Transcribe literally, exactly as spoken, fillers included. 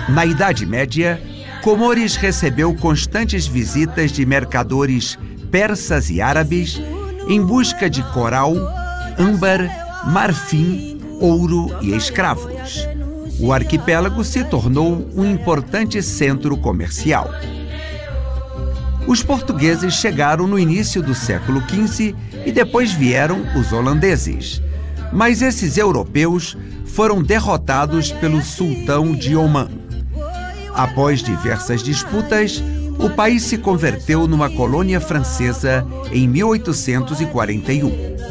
Na Idade Média, Comores recebeu constantes visitas de mercadores persas e árabes em busca de coral, âmbar, marfim, ouro e escravos. O arquipélago se tornou um importante centro comercial. Os portugueses chegaram no início do século quinze e depois vieram os holandeses. Mas esses europeus foram derrotados pelo sultão de Omã. Após diversas disputas, o país se converteu numa colônia francesa em mil oitocentos e quarenta e um.